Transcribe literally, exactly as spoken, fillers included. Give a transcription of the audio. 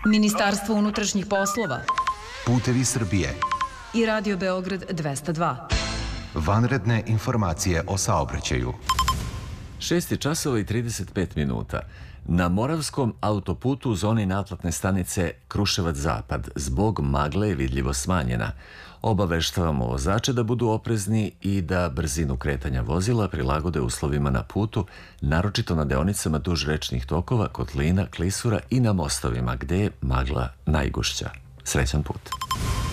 Ministarstvo unutrašnjih poslova, Putevi Srbije i Radio Beograd dvesta dva. Vanredne informacije o saobraćaju. šest časova i trideset pet minuta. Na Moravskom autoputu u zoni naplatne stanice Kruševac-Zapad zbog magle je vidljivo smanjena. Obaveštavamo vozače da budu oprezni i da brzinu kretanja vozila prilagode uslovima na putu, naročito na deonicama duž rečnih tokova, kotlina, klisura i na mostovima gde je magla najgušća. Srećan put.